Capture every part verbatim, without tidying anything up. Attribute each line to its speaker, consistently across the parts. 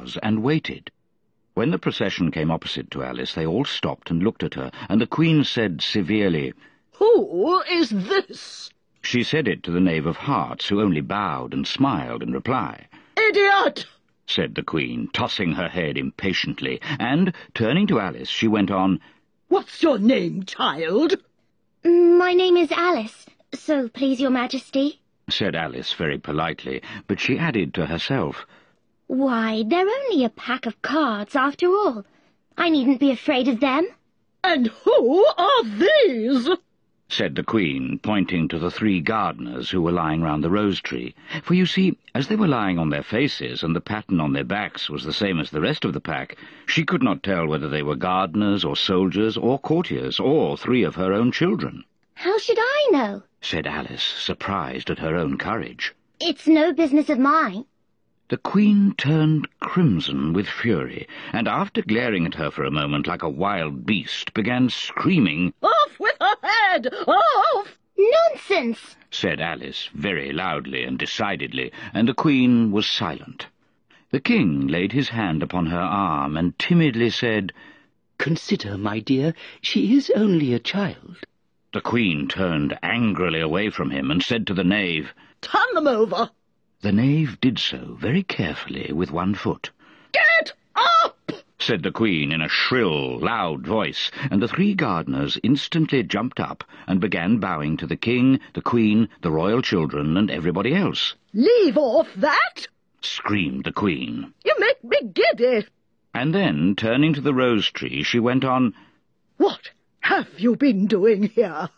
Speaker 1: was and waited. When the procession came opposite to Alice, they all stopped and looked at her, and the Queen said severely,
Speaker 2: "Who is this?"
Speaker 1: She said it to the Knave of Hearts, who only bowed and smiled in reply.
Speaker 2: "Idiot!" said
Speaker 1: the Queen, tossing her head impatiently, and, turning to Alice, she went on,
Speaker 2: "What's your name, child?"
Speaker 3: "My name is Alice, so please your Majesty,"
Speaker 1: said Alice very politely, but she added to herself,
Speaker 3: "Why, they're only a pack of cards, after all. I needn't be afraid of them."
Speaker 2: "And who are these?"
Speaker 1: said the Queen, pointing to the three gardeners who were lying round the rose-tree. For you see, as they were lying on their faces, and the pattern on their backs was the same as the rest of the pack, she could not tell whether they were gardeners or soldiers or courtiers, or three of her own children.
Speaker 3: "How should I know?"
Speaker 1: said Alice, surprised at her own courage.
Speaker 3: "It's no business of mine."
Speaker 1: The Queen turned crimson with fury, and after glaring at her for a moment like a wild beast, began screaming,
Speaker 2: "Off with her head! Off!"
Speaker 3: "Nonsense!"
Speaker 1: said Alice, very loudly and decidedly, and the Queen was silent. The King laid his hand upon her arm and timidly said,
Speaker 4: "Consider, my dear, she is only a child."
Speaker 1: The Queen turned angrily away from him and said to the Knave,
Speaker 2: "Turn them over."
Speaker 1: The Knave did so, very carefully, with one foot.
Speaker 2: "Get up!"
Speaker 1: said the Queen in a shrill, loud voice, and the three gardeners instantly jumped up and began bowing to the King, the Queen, the royal children, and everybody else.
Speaker 2: "Leave off that!"
Speaker 1: screamed the Queen.
Speaker 2: "You make me giddy."
Speaker 1: And then, turning to the rose-tree, she went on,
Speaker 2: "What have you been doing here?"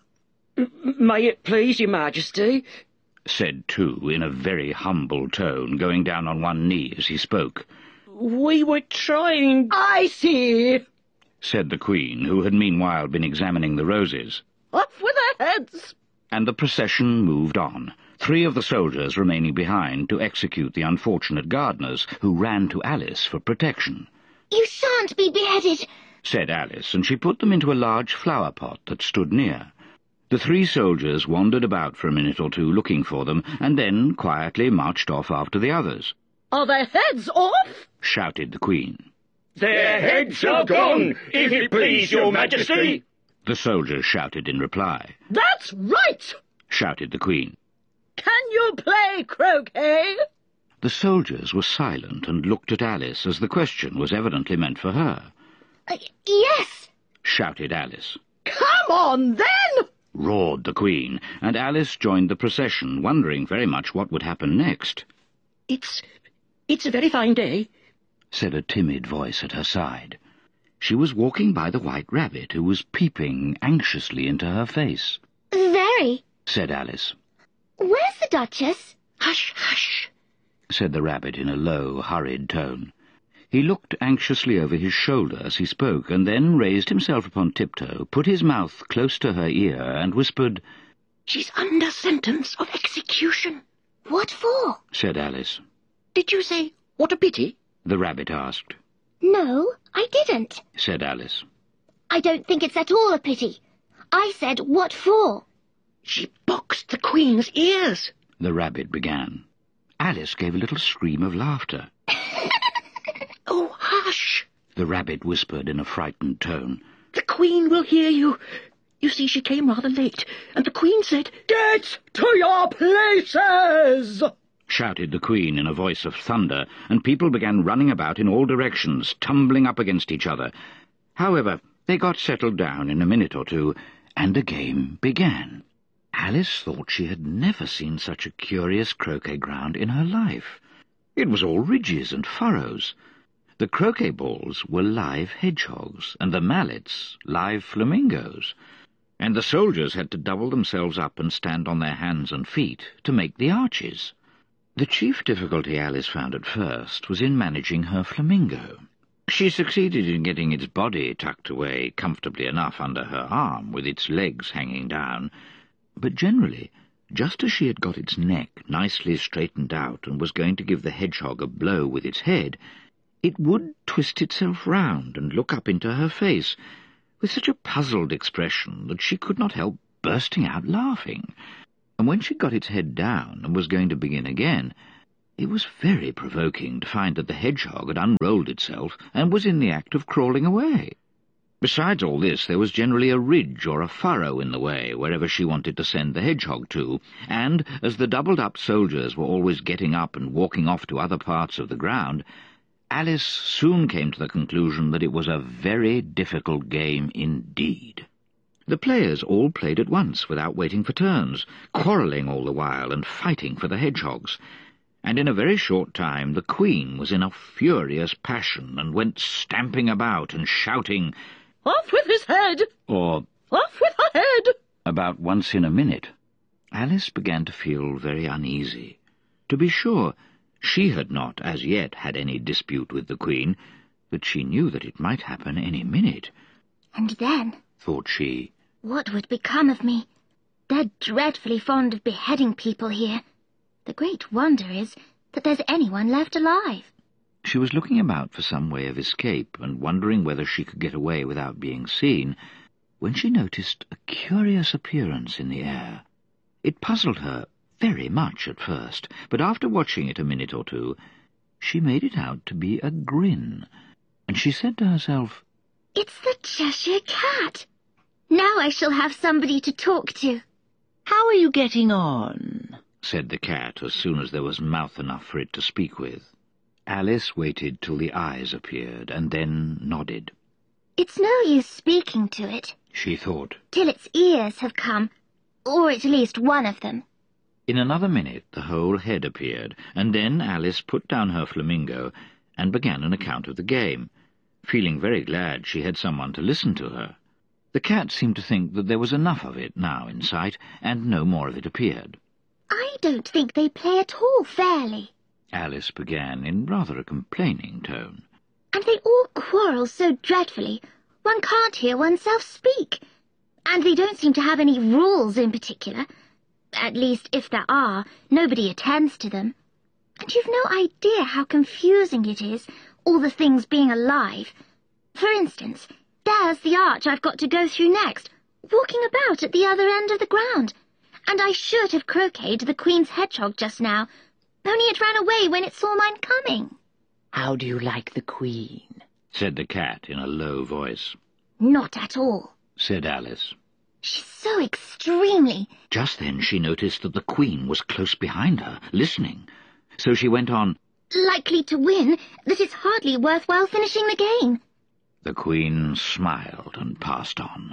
Speaker 4: "May it please your Majesty,"
Speaker 1: said two in a very humble tone, going down on one knee as he spoke.
Speaker 4: "We were trying—"
Speaker 2: "I see,"
Speaker 1: said the Queen, who had meanwhile been examining the roses.
Speaker 2: "Off with their heads!"
Speaker 1: And the procession moved on, three of the soldiers remaining behind to execute the unfortunate gardeners, who ran to Alice for protection.
Speaker 3: "You shan't be beheaded,"
Speaker 1: said Alice, and she put them into a large flower-pot that stood near. The three soldiers wandered about for a minute or two looking for them, and then quietly marched off after the others.
Speaker 2: "Are their heads off?"
Speaker 1: shouted the Queen.
Speaker 5: "Their heads are gone, if it please your Majesty,"
Speaker 1: the soldiers shouted in reply.
Speaker 2: "That's right!"
Speaker 1: shouted the Queen.
Speaker 2: "Can you play croquet?"
Speaker 1: The soldiers were silent and looked at Alice, as the question was evidently meant for her.
Speaker 3: Uh, yes,
Speaker 1: shouted Alice.
Speaker 2: "Come on, then!"
Speaker 1: roared the Queen, and Alice joined the procession, wondering very much what would happen next.
Speaker 4: It's... it's a very fine day,"
Speaker 1: said a timid voice at her side. She was walking by the White Rabbit, who was peeping anxiously into her face.
Speaker 3: "Very,"
Speaker 1: said Alice.
Speaker 3: "Where's the Duchess?"
Speaker 4: "Hush, hush,"
Speaker 1: said the Rabbit in a low, hurried tone. He looked anxiously over his shoulder as he spoke, and then raised himself upon tiptoe, put his mouth close to her ear, and whispered,
Speaker 4: "She's under sentence of execution."
Speaker 3: "What for?"
Speaker 1: said Alice.
Speaker 4: "Did you say, what a pity?"
Speaker 1: the Rabbit asked.
Speaker 3: "No, I didn't,"
Speaker 1: said Alice.
Speaker 3: "I don't think it's at all a pity. I said, what for?"
Speaker 4: "She boxed the Queen's ears,"
Speaker 1: the Rabbit began. Alice gave a little scream of laughter.
Speaker 4: "Oh, hush,"
Speaker 1: the Rabbit whispered in a frightened tone.
Speaker 4: "The Queen will hear you. You see, she came rather late, and the Queen said—"
Speaker 2: "Get to your places!"
Speaker 1: shouted the Queen in a voice of thunder, and people began running about in all directions, tumbling up against each other. However, they got settled down in a minute or two, and the game began. Alice thought she had never seen such a curious croquet ground in her life. It was all ridges and furrows. The croquet balls were live hedgehogs, and the mallets live flamingos, and the soldiers had to double themselves up and stand on their hands and feet to make the arches. The chief difficulty Alice found at first was in managing her flamingo. She succeeded in getting its body tucked away comfortably enough under her arm, with its legs hanging down, but generally, just as she had got its neck nicely straightened out and was going to give the hedgehog a blow with its head, it would twist itself round and look up into her face, with such a puzzled expression that she could not help bursting out laughing. And when she got its head down and was going to begin again, It was very provoking to find that the hedgehog had unrolled itself and was in the act of crawling away. Besides all this, there was generally a ridge or a furrow in the way wherever she wanted to send the hedgehog to, and, as the doubled-up soldiers were always getting up and walking off to other parts of the ground, Alice soon came to the conclusion that it was a very difficult game indeed. The players all played at once without waiting for turns, quarrelling all the while and fighting for the hedgehogs, and in a very short time the Queen was in a furious passion and went stamping about and shouting,
Speaker 4: "Off with his head!"
Speaker 1: or
Speaker 4: "Off with her head!"
Speaker 1: about once in a minute. Alice began to feel very uneasy. To be sure, she had not as yet had any dispute with the Queen, but she knew that it might happen any minute.
Speaker 3: And then,
Speaker 1: thought she,
Speaker 3: what would become of me? They're dreadfully fond of beheading people here. The great wonder is that there's anyone left alive.
Speaker 1: She was looking about for some way of escape and wondering whether she could get away without being seen, when she noticed a curious appearance in the air. It puzzled her very much at first, but after watching it a minute or two, she made it out to be a grin, and she said to herself,
Speaker 3: "It's the Cheshire Cat. Now I shall have somebody to talk to."
Speaker 4: "How are you getting on?"
Speaker 1: said the cat as soon as there was mouth enough for it to speak with. Alice waited till the eyes appeared, and then nodded.
Speaker 3: "It's no use speaking to it,"
Speaker 1: she thought,
Speaker 3: "till its ears have come, or at least one of them."
Speaker 1: In another minute the whole head appeared, and then Alice put down her flamingo and began an account of the game, feeling very glad she had someone to listen to her. The cat seemed to think that there was enough of it now in sight, and no more of it appeared.
Speaker 3: "I don't think they play at all fairly,"
Speaker 1: Alice began in rather a complaining tone.
Speaker 3: "and they all quarrel so dreadfully, one can't hear oneself speak. And they don't seem to have any rules in particular. At least, if there are, nobody attends to them. And you've no idea how confusing it is, all the things being alive. For instance, there's the arch I've got to go through next, walking about at the other end of the ground. And I should have croqueted the Queen's hedgehog just now, only it ran away when it saw mine coming."
Speaker 4: "How do you like the Queen?"
Speaker 1: said the cat in a low voice.
Speaker 3: "Not at all,"
Speaker 1: said Alice.
Speaker 3: "She's so extremely—"
Speaker 1: Just then she noticed that the Queen was close behind her, listening. So she went on,
Speaker 3: "likely to win, that it's hardly worthwhile finishing the game."
Speaker 1: The Queen smiled and passed on.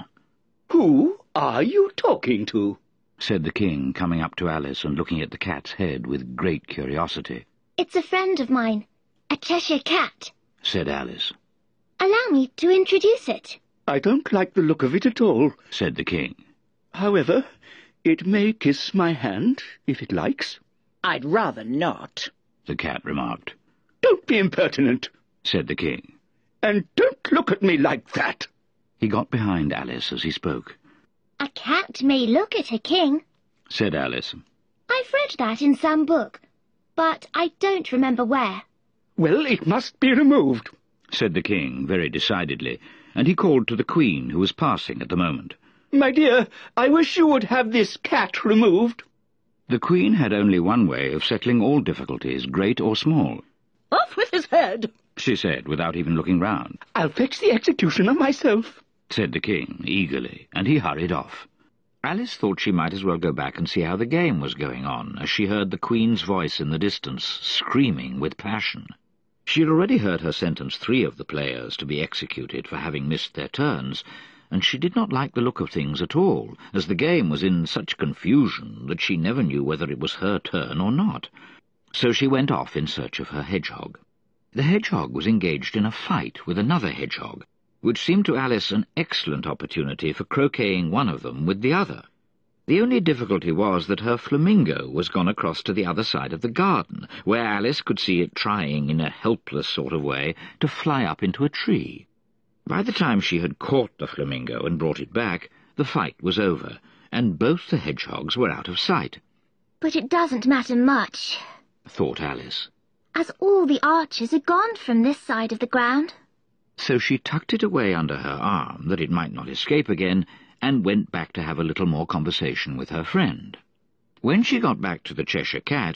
Speaker 5: Who are you talking to?
Speaker 1: said the King, coming up to Alice and looking at the cat's head with great curiosity.
Speaker 3: "It's a friend of mine, a Cheshire Cat,"
Speaker 1: said Alice.
Speaker 3: "Allow me to introduce it."
Speaker 5: I don't like the look of it at all,
Speaker 1: said the King.
Speaker 5: However, it may kiss my hand, if it likes.
Speaker 4: "I'd rather not,"
Speaker 1: the cat remarked.
Speaker 5: Don't be impertinent,
Speaker 1: said the King.
Speaker 5: and don't look at me like that.
Speaker 1: He got behind Alice as he spoke.
Speaker 3: "A cat may look at a king,"
Speaker 1: said Alice.
Speaker 3: "I've read that in some book, but I don't remember where."
Speaker 5: Well, it must be removed,
Speaker 1: said the King very decidedly, and he called to the Queen, who was passing at the moment.
Speaker 5: My dear, I wish you would have this cat removed.
Speaker 1: The Queen had only one way of settling all difficulties, great or small.
Speaker 4: "Off with his head!"
Speaker 1: she said, without even looking round.
Speaker 5: I'll fetch the executioner myself,
Speaker 1: said the King, eagerly, and he hurried off. Alice thought she might as well go back and see how the game was going on, as she heard the Queen's voice in the distance, screaming with passion. She had already heard her sentence three of the players to be executed for having missed their turns, and she did not like the look of things at all, as the game was in such confusion that she never knew whether it was her turn or not. So she went off in search of her hedgehog. The hedgehog was engaged in a fight with another hedgehog, which seemed to Alice an excellent opportunity for croqueting one of them with the other. The only difficulty was that her flamingo was gone across to the other side of the garden, where Alice could see it trying in a helpless sort of way to fly up into a tree. By the time she had caught the flamingo and brought it back, the fight was over, and both the hedgehogs were out of sight.
Speaker 3: "But it doesn't matter much,"
Speaker 1: thought Alice.
Speaker 3: "as all the archers are gone from this side of the ground."
Speaker 1: So she tucked it away under her arm, that it might not escape again, and went back to have a little more conversation with her friend. When she got back to the Cheshire Cat,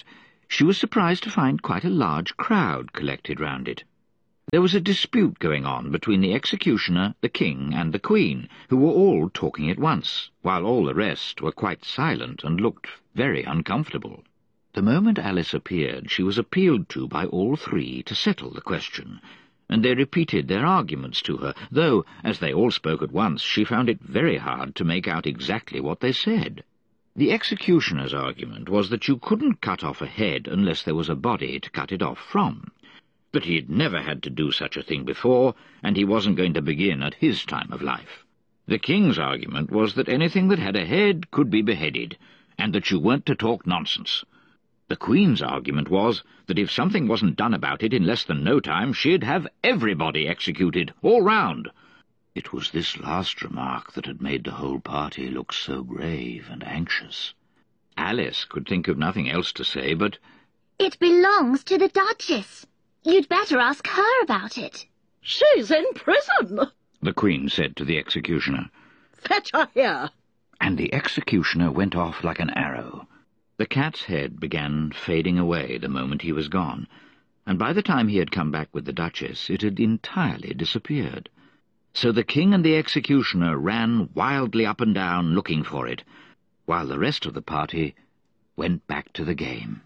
Speaker 1: she was surprised to find quite a large crowd collected round it. There was a dispute going on between the executioner, the king, and the queen, who were all talking at once, while all the rest were quite silent and looked very uncomfortable. The moment Alice appeared, she was appealed to by all three to settle the question, and they repeated their arguments to her, though, as they all spoke at once, she found it very hard to make out exactly what they said. The executioner's argument was that you couldn't cut off a head unless there was a body to cut it off from. But he had never had to do such a thing before, and he wasn't going to begin at his time of life. The king's argument was that anything that had a head could be beheaded, and that you weren't to talk nonsense. The queen's argument was that if something wasn't done about it in less than no time, she'd have everybody executed, all round. It was this last remark that had made the whole party look so grave and anxious. Alice could think of nothing else to say, but...
Speaker 3: It belongs to the Duchess. You'd better ask her about it.
Speaker 2: She's in prison,
Speaker 1: the queen said to the executioner.
Speaker 2: Fetch her here.
Speaker 1: And the executioner went off like an arrow. The cat's head began fading away the moment he was gone, and by the time he had come back with the Duchess, it had entirely disappeared. So the king and the executioner ran wildly up and down looking for it, while the rest of the party went back to the game.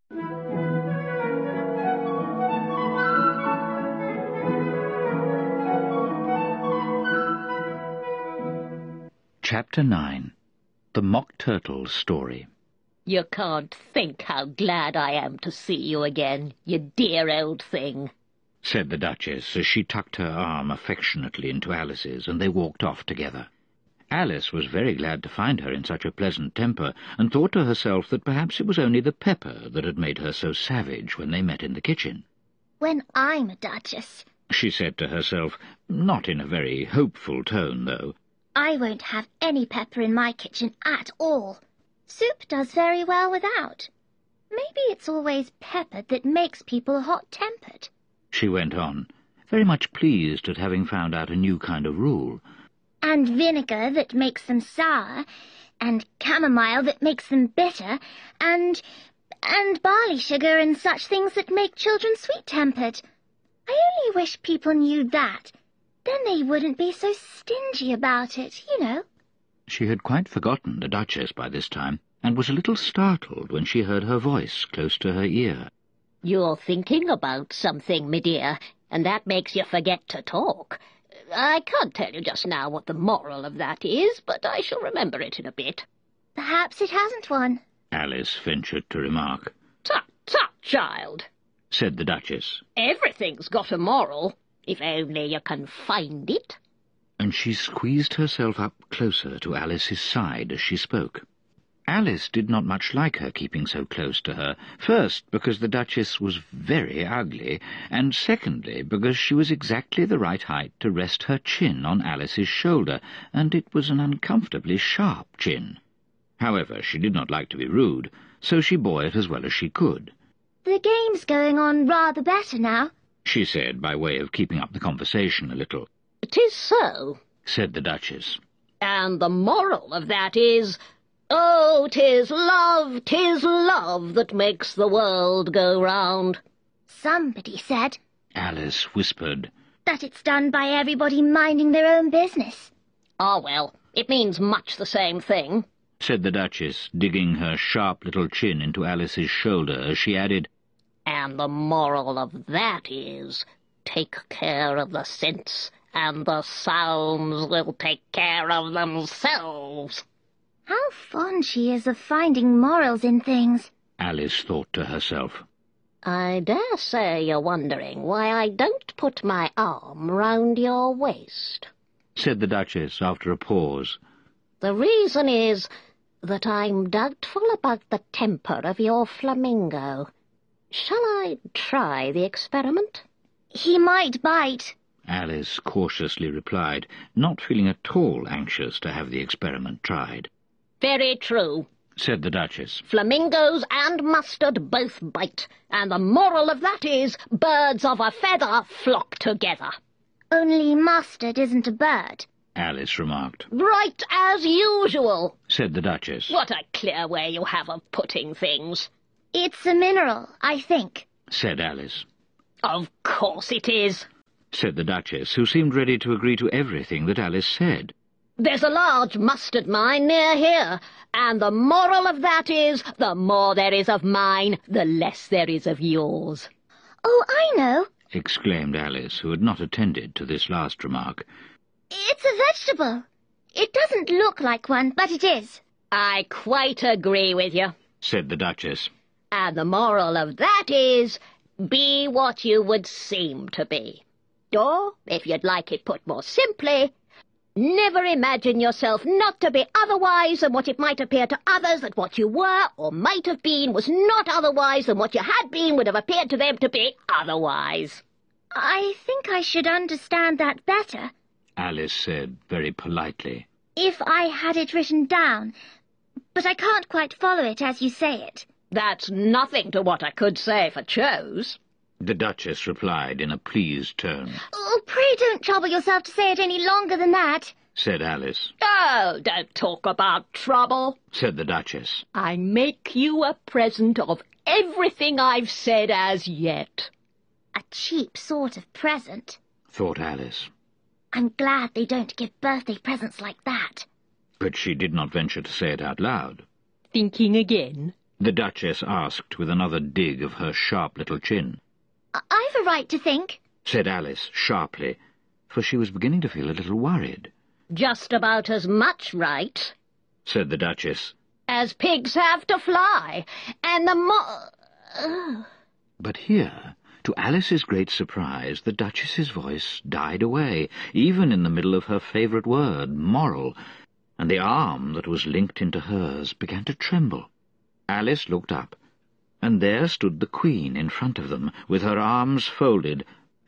Speaker 1: Chapter nine. The Mock Turtle's Story.
Speaker 4: You can't think how glad I am to see you again, you dear old thing,
Speaker 1: said the Duchess as she tucked her arm affectionately into Alice's, and they walked off together. Alice was very glad to find her in such a pleasant temper, and thought to herself that perhaps it was only the pepper that had made her so savage when they met in the kitchen.
Speaker 3: When I'm a Duchess,
Speaker 1: she said to herself, not in a very hopeful tone, though,
Speaker 3: I won't have any pepper in my kitchen at all. Soup does very well without. Maybe it's always pepper that makes people hot-tempered,
Speaker 1: she went on, very much pleased at having found out a new kind of rule.
Speaker 3: And vinegar that makes them sour, and chamomile that makes them bitter, and... and barley sugar and such things that make children sweet-tempered. I only wish people knew that. Then they wouldn't be so stingy about it, you know.
Speaker 1: She had quite forgotten the Duchess by this time, and was a little startled when she heard her voice close to her ear.
Speaker 4: You're thinking about something, me dear, and that makes you forget to talk. I can't tell you just now what the moral of that is, but I shall remember it in a bit.
Speaker 3: Perhaps it hasn't one,
Speaker 1: Alice ventured to remark.
Speaker 4: Tut, tut, child,
Speaker 1: said the Duchess.
Speaker 4: Everything's got a moral, if only you can find it.
Speaker 1: And she squeezed herself up closer to Alice's side as she spoke. Alice did not much like her keeping so close to her, first because the Duchess was very ugly, and secondly because she was exactly the right height to rest her chin on Alice's shoulder, and it was an uncomfortably sharp chin. However, she did not like to be rude, so she bore it as well as she could.
Speaker 3: The game's going on rather better now,
Speaker 1: she said, by way of keeping up the conversation a little.
Speaker 4: "'Tis so,"
Speaker 1: said the Duchess.
Speaker 4: "And the moral of that is, oh, 'tis love, 'tis love that makes the world go round."
Speaker 3: Somebody said,
Speaker 1: Alice whispered,
Speaker 3: that it's done by everybody minding their own business.
Speaker 4: "Ah, well, it means much the same thing,"
Speaker 1: said the Duchess, digging her sharp little chin into Alice's shoulder as she added,
Speaker 4: "And the moral of that is, take care of the sense, and the sounds will take care of themselves."
Speaker 3: How fond she is of finding morals in things,
Speaker 1: Alice thought to herself.
Speaker 4: "I dare say you're wondering why I don't put my arm round your waist,"
Speaker 1: said the Duchess after a pause.
Speaker 4: "The reason is that I'm doubtful about the temper of your flamingo. Shall I try the experiment?"
Speaker 3: He might bite,
Speaker 1: Alice cautiously replied, not feeling at all anxious to have the experiment tried.
Speaker 4: "Very true,"
Speaker 1: said the Duchess.
Speaker 4: "Flamingos and mustard both bite, and the moral of that is, birds of a feather flock together."
Speaker 3: Only mustard isn't a bird,
Speaker 1: Alice remarked.
Speaker 4: "Right as usual,"
Speaker 1: said the Duchess.
Speaker 4: "What a clear way you have of putting things."
Speaker 3: It's a mineral, I think,
Speaker 1: said Alice.
Speaker 4: Of course it is,
Speaker 1: said the Duchess, who seemed ready to agree to everything that Alice said.
Speaker 4: There's a large mustard mine near here, and the moral of that is, the more there is of mine, the less there is of yours.
Speaker 3: Oh, I know.
Speaker 1: Exclaimed Alice, who had not attended to this last remark.
Speaker 3: It's a vegetable. It doesn't look like one, but it is.
Speaker 4: I quite agree with you,
Speaker 1: said the Duchess.
Speaker 4: And the moral of that is, be what you would seem to be. Or, if you'd like it put more simply, never imagine yourself not to be otherwise than what it might appear to others that what you were or might have been was not otherwise than what you had been would have appeared to them to be otherwise.
Speaker 3: I think I should understand that better,
Speaker 1: Alice said very politely,
Speaker 3: if I had it written down, but I can't quite follow it as you say it.
Speaker 4: That's nothing to what I could say if I chose,
Speaker 1: the Duchess replied in a pleased tone.
Speaker 3: Oh, pray don't trouble yourself to say it any longer than that,
Speaker 1: said Alice.
Speaker 4: Oh, don't talk about trouble,
Speaker 1: said the Duchess.
Speaker 4: I make you a present of everything I've said as yet.
Speaker 3: A cheap sort of present,
Speaker 1: thought Alice.
Speaker 3: I'm glad they don't give birthday presents like that.
Speaker 1: But she did not venture to say it out loud.
Speaker 4: Thinking again?
Speaker 1: The Duchess asked with another dig of her sharp little chin.
Speaker 3: I I've a right to think,
Speaker 1: said Alice sharply, for she was beginning to feel a little worried.
Speaker 4: Just about as much right,
Speaker 1: said the Duchess,
Speaker 4: as pigs have to fly, and the mo... Oh.
Speaker 1: But here, to Alice's great surprise, the Duchess's voice died away, even in the middle of her favourite word, moral, and the arm that was linked into hers began to tremble. Alice looked up, and there stood the Queen in front of them, with her arms folded,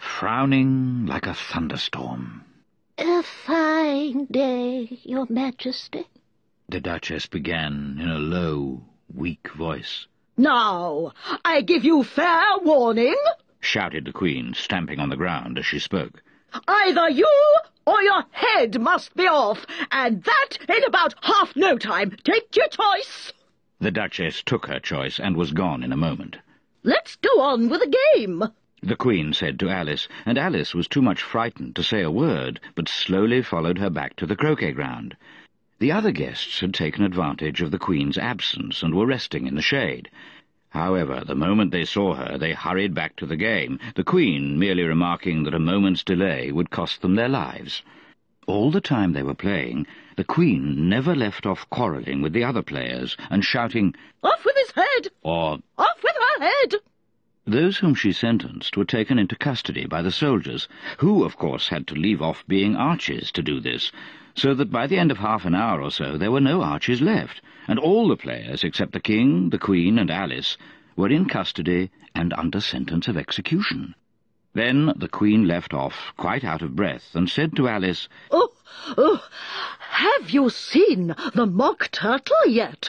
Speaker 1: frowning like a thunderstorm.
Speaker 4: A fine day, Your Majesty,
Speaker 1: the Duchess began in a low, weak voice.
Speaker 2: Now, I give you fair warning,
Speaker 1: shouted the Queen, stamping on the ground as she spoke.
Speaker 2: Either you or your head must be off, and that in about half no time. Take your choice.
Speaker 1: The Duchess took her choice and was gone in a moment.
Speaker 2: Let's go on with the game,
Speaker 1: the Queen said to Alice, and Alice was too much frightened to say a word, but slowly followed her back to the croquet ground. The other guests had taken advantage of the Queen's absence and were resting in the shade. However, the moment they saw her, they hurried back to the game, the Queen merely remarking that a moment's delay would cost them their lives. All the time they were playing, the Queen never left off quarrelling with the other players and shouting,
Speaker 2: "Off with his head!"
Speaker 1: or
Speaker 2: "Off with her head!"
Speaker 1: Those whom she sentenced were taken into custody by the soldiers, who, of course, had to leave off being archers to do this, so that by the end of half an hour or so there were no archers left, and all the players, except the King, the Queen, and Alice, were in custody and under sentence of execution. Then the Queen left off, quite out of breath, and said to Alice,
Speaker 2: "Oh, oh, have you seen the Mock Turtle yet?"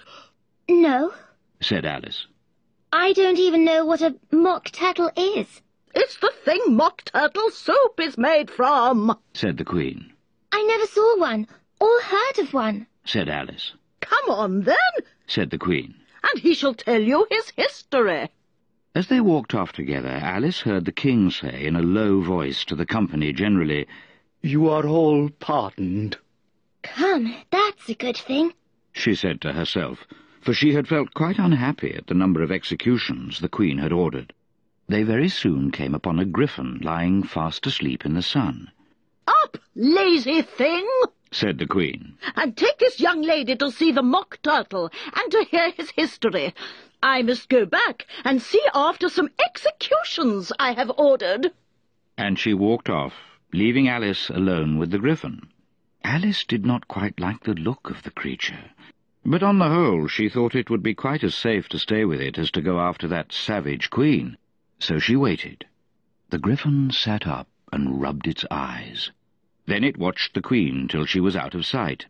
Speaker 3: No,
Speaker 1: said Alice.
Speaker 3: I don't even know what a Mock Turtle is.
Speaker 2: "It's the thing Mock Turtle soup is made from,"
Speaker 1: said the Queen.
Speaker 3: I never saw one, or heard of one,
Speaker 1: said Alice.
Speaker 2: "Come on, then,"
Speaker 1: said the Queen.
Speaker 2: "and he shall tell you his history."
Speaker 1: As they walked off together, Alice heard the King say in a low voice to the company generally, "You are all pardoned."
Speaker 3: Come, that's a good thing,
Speaker 1: she said to herself, for she had felt quite unhappy at the number of executions the Queen had ordered. They very soon came upon a griffin lying fast asleep in the sun.
Speaker 2: "Up, lazy thing,"
Speaker 1: said the Queen,
Speaker 2: "and take this young lady to see the Mock Turtle and to hear his history. I must go back and see after some executions I have ordered."
Speaker 1: And she walked off, leaving Alice alone with the griffin. Alice did not quite like the look of the creature, but on the whole she thought it would be quite as safe to stay with it as to go after that savage Queen. So she waited. The griffin sat up and rubbed its eyes. Then it watched the Queen till she was out of sight.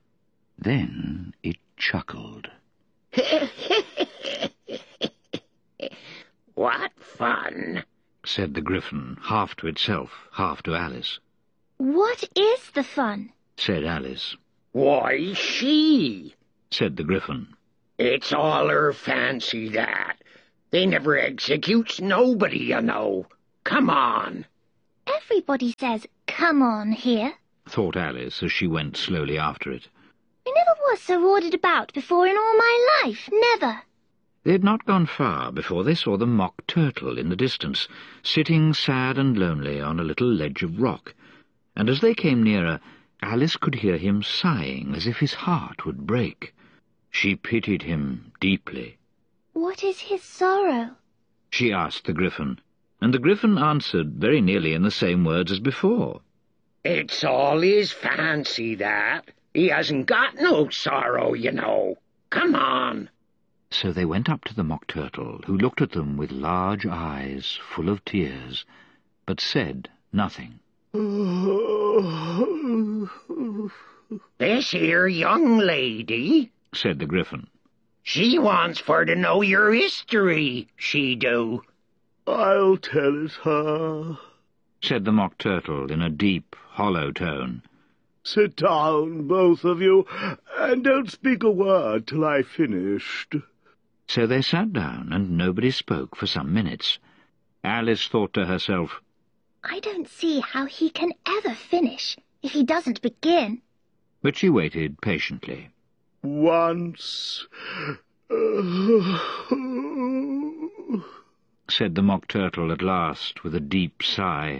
Speaker 1: Then it chuckled.
Speaker 5: "What fun!"
Speaker 1: said the griffin, half to itself, half to Alice.
Speaker 3: What is the fun?
Speaker 1: said Alice.
Speaker 5: "Why, she,"
Speaker 1: said the griffin.
Speaker 5: "It's all her fancy, that. They never executes nobody, you know. Come on.
Speaker 3: Everybody says, come on, here.
Speaker 1: thought Alice as she went slowly after it.
Speaker 3: I never was so ordered about before in all my life, never.
Speaker 1: They had not gone far before they saw the Mock Turtle in the distance, sitting sad and lonely on a little ledge of rock, and as they came nearer, Alice could hear him sighing as if his heart would break. She pitied him deeply.
Speaker 3: What is his sorrow?
Speaker 1: She asked the Gryphon, and the Gryphon answered very nearly in the same words as before.
Speaker 5: It's all his fancy, that. He hasn't got no sorrow, you know. Come on.
Speaker 1: So they went up to the Mock Turtle, who looked at them with large eyes full of tears, but said nothing.
Speaker 5: This here young lady,
Speaker 1: said the Gryphon.
Speaker 5: She wants for to know your history, she do.
Speaker 6: I'll tell it her,
Speaker 1: said the Mock Turtle in a deep, hollow tone.
Speaker 6: Sit down, both of you, and don't speak a word till I've finished.
Speaker 1: So they sat down, and nobody spoke for some minutes. Alice thought to herself,
Speaker 3: I don't see how he can ever finish if he doesn't begin.
Speaker 1: But she waited patiently.
Speaker 6: Once, uh,
Speaker 1: said the Mock Turtle at last, with a deep sigh,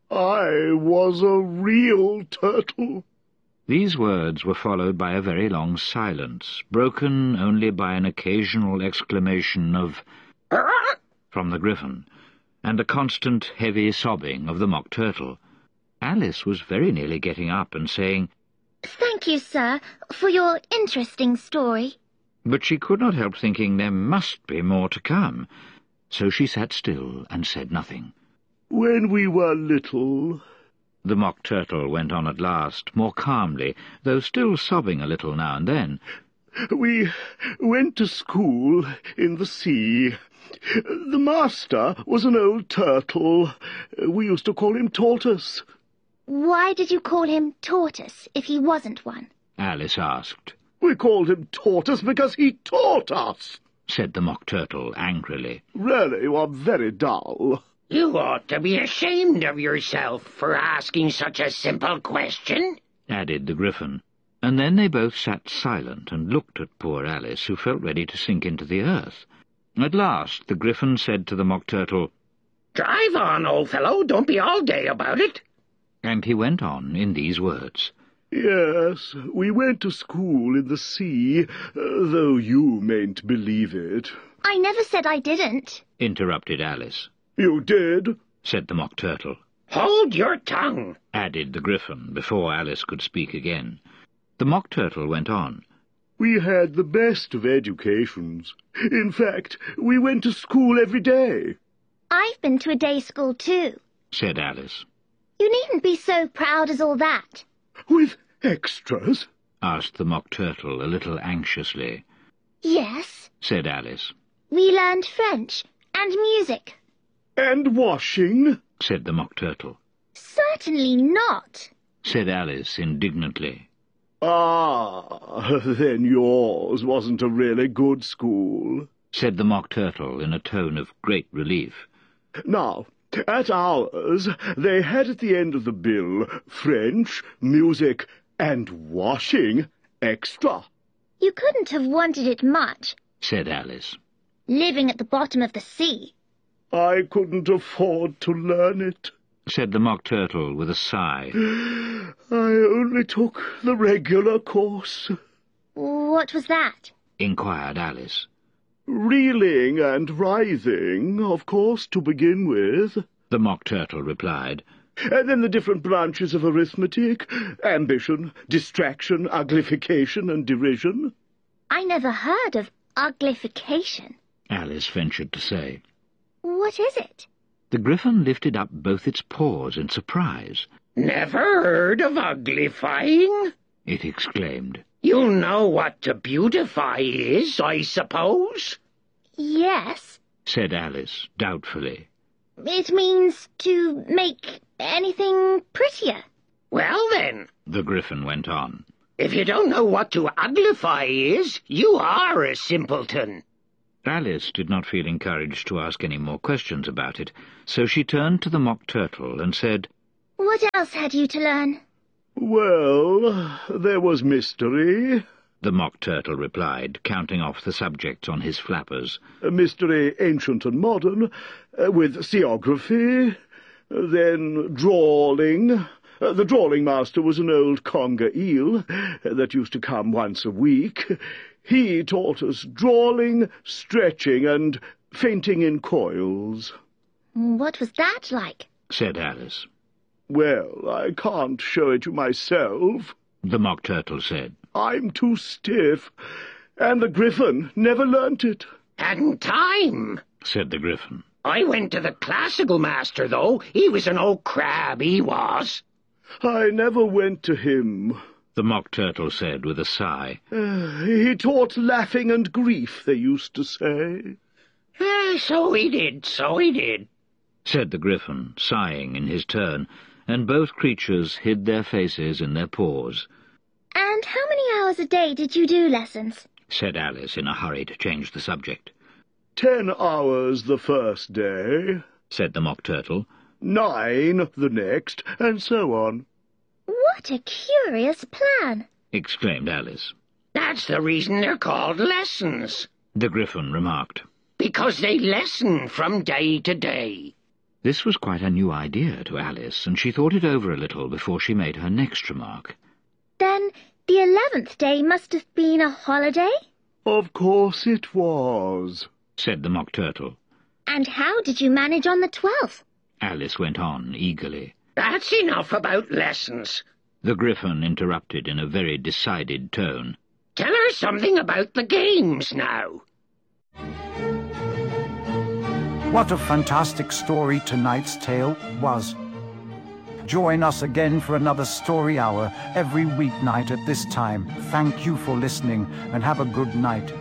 Speaker 6: I was a real turtle.
Speaker 1: These words were followed by a very long silence, broken only by an occasional exclamation of from the Gryphon, and a constant heavy sobbing of the Mock Turtle. Alice was very nearly getting up and saying,
Speaker 3: Thank you, sir, for your interesting story.
Speaker 1: But she could not help thinking there must be more to come, so she sat still and said nothing.
Speaker 6: When we were little,
Speaker 1: the Mock Turtle went on at last, more calmly, though still sobbing a little now and then,
Speaker 6: we went to school in the sea. The master was an old turtle. We used to call him Tortoise.
Speaker 3: Why did you call him Tortoise if he wasn't one?
Speaker 1: Alice asked.
Speaker 6: We called him Tortoise because he taught us,
Speaker 1: said the Mock Turtle angrily.
Speaker 6: Really, you are very dull.
Speaker 5: You ought to be ashamed of yourself for asking such a simple question,
Speaker 1: added the Gryphon. And then they both sat silent and looked at poor Alice, who felt ready to sink into the earth. At last the Gryphon said to the Mock Turtle,
Speaker 5: Drive on, old fellow, don't be all day about it.
Speaker 1: And he went on in these words.
Speaker 6: Yes, we went to school in the sea, uh, though you mayn't believe it.
Speaker 3: I never said I didn't,
Speaker 1: interrupted Alice.
Speaker 6: You did,
Speaker 1: said the Mock Turtle.
Speaker 5: Hold your tongue,
Speaker 1: added the Gryphon, before Alice could speak again. The Mock Turtle went on.
Speaker 6: We had the best of educations. In fact, we went to school every day.
Speaker 3: I've been to a day school too,
Speaker 1: said Alice.
Speaker 3: You needn't be so proud as all that.
Speaker 6: With extras?
Speaker 1: asked the Mock Turtle a little anxiously.
Speaker 3: Yes,
Speaker 1: said Alice.
Speaker 3: We learned French and music.
Speaker 6: And washing?
Speaker 1: said the Mock Turtle.
Speaker 3: Certainly not,
Speaker 1: said Alice indignantly.
Speaker 6: Ah, then yours wasn't a really good school,
Speaker 1: said the Mock Turtle in a tone of great relief.
Speaker 6: Now, at ours, they had at the end of the bill French, music, and washing extra.
Speaker 3: You couldn't have wanted it much,
Speaker 1: said Alice.
Speaker 3: Living at the bottom of the sea.
Speaker 6: I couldn't afford to learn it,
Speaker 1: said the Mock Turtle with a sigh.
Speaker 6: I only took the regular course.
Speaker 3: What was that?
Speaker 1: inquired Alice.
Speaker 6: Reeling and writhing, of course, to begin with,
Speaker 1: the Mock Turtle replied.
Speaker 6: And then the different branches of arithmetic, ambition, distraction, uglification, and derision.
Speaker 3: I never heard of uglification,
Speaker 1: Alice ventured to say.
Speaker 3: What is it?
Speaker 1: The Gryphon lifted up both its paws in surprise.
Speaker 5: Never heard of uglifying?
Speaker 1: It exclaimed.
Speaker 5: You know what to beautify is, I suppose?
Speaker 3: Yes,
Speaker 1: said Alice doubtfully.
Speaker 3: It means to make anything prettier.
Speaker 5: Well then,
Speaker 1: the Gryphon went on,
Speaker 5: if you don't know what to uglify is, you are a simpleton.
Speaker 1: Alice did not feel encouraged to ask any more questions about it, so she turned to the Mock Turtle and said,
Speaker 3: What else had you to learn?
Speaker 6: Well, there was mystery.
Speaker 1: The Mock Turtle replied, counting off the subjects on his flappers.
Speaker 6: Mystery ancient and modern, uh, with seography, then drawling. Uh, the drawling master was an old conger eel uh, that used to come once a week. He taught us drawling, stretching, and fainting in coils.
Speaker 3: What was that like?
Speaker 1: Said Alice.
Speaker 6: Well, I can't show it you myself,
Speaker 1: the Mock Turtle said.
Speaker 6: I'm too stiff, and the Gryphon never learnt it.
Speaker 5: Hadn't time,
Speaker 1: said the Gryphon.
Speaker 5: I went to the classical master, though. He was an old crab, he was.
Speaker 6: I never went to him,
Speaker 1: the Mock Turtle said with a sigh.
Speaker 6: Uh, he taught laughing and grief, they used to say.
Speaker 5: Eh, so he did, so he did,
Speaker 1: said the Gryphon, sighing in his turn, and both creatures hid their faces in their paws.
Speaker 3: And how many hours a day did you do lessons?
Speaker 1: Said Alice in a hurry to change the subject.
Speaker 6: Ten hours the first day,
Speaker 1: said the Mock Turtle.
Speaker 6: Nine the next, and so on.
Speaker 3: What a curious plan,
Speaker 1: exclaimed Alice.
Speaker 5: That's the reason they're called lessons,
Speaker 1: the Gryphon remarked.
Speaker 5: Because they lesson from day to day.
Speaker 1: This was quite a new idea to Alice, and she thought it over a little before she made her next remark.
Speaker 3: Then the eleventh day must have been a holiday?
Speaker 6: Of course it was,
Speaker 1: said the Mock Turtle.
Speaker 3: And how did you manage on the twelfth?
Speaker 1: Alice went on eagerly.
Speaker 5: That's enough about lessons,
Speaker 1: the Gryphon interrupted in a very decided tone.
Speaker 5: Tell her something about the games now.
Speaker 7: What a fantastic story tonight's tale was. Join us again for another story hour every weeknight at this time. Thank you for listening, and have a good night.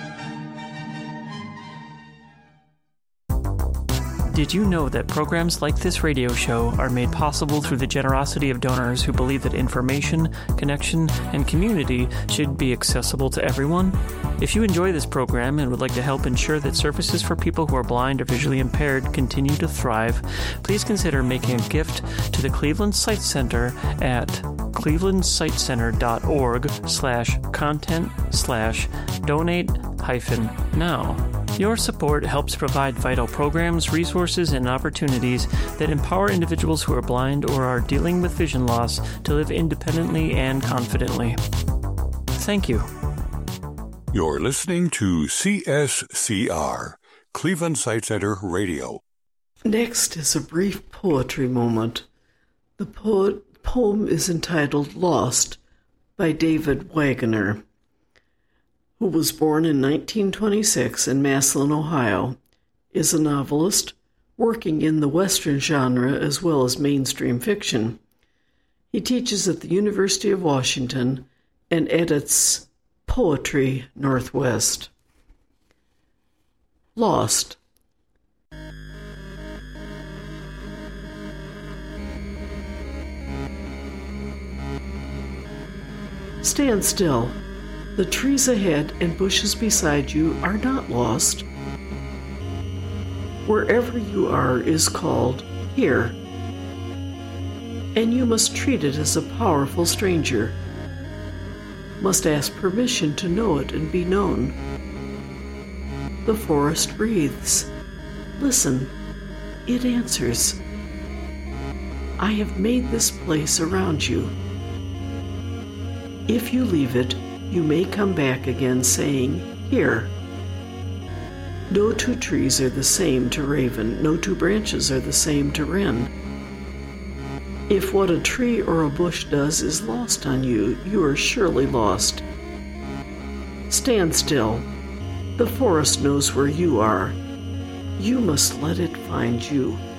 Speaker 8: Did you know that programs like this radio show are made possible through the generosity of donors who believe that information, connection, and community should be accessible to everyone? If you enjoy this program and would like to help ensure that services for people who are blind or visually impaired continue to thrive, please consider making a gift to the Cleveland Sight Center at clevelandsightcenter.org slash content slash donate hyphen now. Your support helps provide vital programs, resources, and opportunities that empower individuals who are blind or are dealing with vision loss to live independently and confidently. Thank you.
Speaker 9: You're listening to C S C R, Cleveland Sight Center Radio.
Speaker 10: Next is a brief poetry moment. The poet, poem is entitled Lost by David Wagoner, who was born in nineteen twenty-six in Massillon, Ohio, is a novelist working in the Western genre as well as mainstream fiction. He teaches at the University of Washington and edits Poetry Northwest. Lost. Stand still. The trees ahead and bushes beside you are not lost. Wherever you are is called here, and you must treat it as a powerful stranger, must ask permission to know it and be known. The forest breathes. Listen, it answers. I have made this place around you. If you leave it, you may come back again saying, here. No two trees are the same to raven, no two branches are the same to wren. If what a tree or a bush does is lost on you, you are surely lost. Stand still. The forest knows where you are. You must let it find you.